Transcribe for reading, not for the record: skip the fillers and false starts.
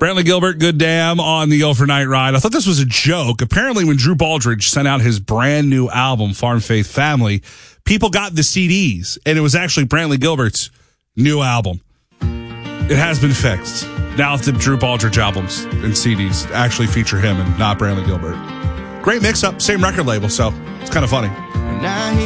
Brantley Gilbert, Good Damn on the Overnight Ride. I thought this was a joke. Apparently, when Drew Baldridge sent out his brand new album, Farm Faith Family, people got the CDs, and it was actually Brantley Gilbert's new album. It has been fixed. Now the Drew Baldridge albums and CDs actually feature him and not Brantley Gilbert. Great mix-up, same record label, so it's kind of funny.